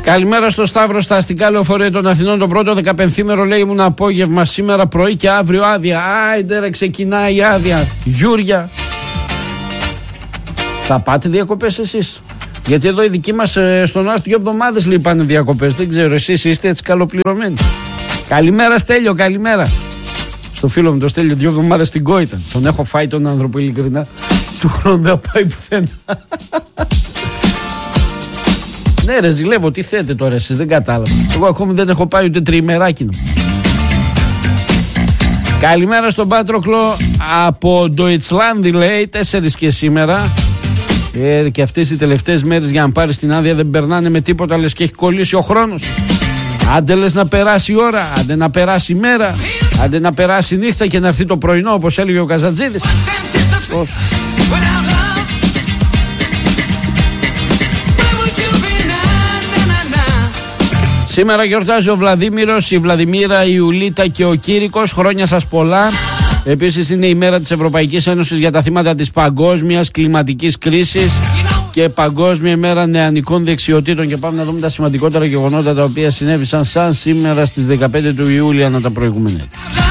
Καλημέρα στο Σταύρο, στα αστικά λεωφορεία των Αθηνών. Το πρώτο 15ήμερο λέει ήμουν απόγευμα, σήμερα πρωί και αύριο άδεια. Άιντε ρε, ξεκινάει η άδεια. Γιούρια. Θα πάτε διακοπές εσείς? Γιατί εδώ οι δικοί μας στον Άστο 2 εβδομάδες λέει πάνε διακοπές. Δεν ξέρω, εσείς είστε έτσι καλοπληρωμένοι? Καλημέρα Στέλιο, καλημέρα. Στο φίλο μου το Στέλιο 2 εβδομάδες στην Κό ήταν. Τον έχω φάει τον άνθρωπο ειλικρινά. Του χρόνου δεν πάει πουθενά. Ναι ρε, ζηλεύω, τι θέτε τώρα εσείς, δεν κατάλαβα. Εγώ ακόμη δεν έχω πάει ούτε τριημεράκινο. Καλημέρα στον Πάτροκλο από Ντοιτσλάνδη λέει, 4 και σήμερα. Και αυτές οι τελευταίες μέρες για να πάρεις την άδεια δεν περνάνε με τίποτα, λες και έχει κολλήσει ο χρόνος. Άντε λες να περάσει η ώρα, άντε να περάσει η μέρα, άντε να περάσει η νύχτα και να έρθει το πρωινό όπως έλεγε ο Καζατζίδης. Σήμερα γιορτάζει ο Βλαδίμηρος, η Βλαδιμίρα, η Ιουλίτα και ο Κήρικος. Χρόνια σας πολλά. Επίσης είναι η μέρα της Ευρωπαϊκής Ένωσης για τα θύματα της παγκόσμιας κλιματικής κρίσης και Παγκόσμια ημέρα νεανικών δεξιοτήτων. Και πάμε να δούμε τα σημαντικότερα γεγονότα τα οποία συνέβησαν σαν σήμερα στις 15 του Ιούλια ανά τα προηγούμενα.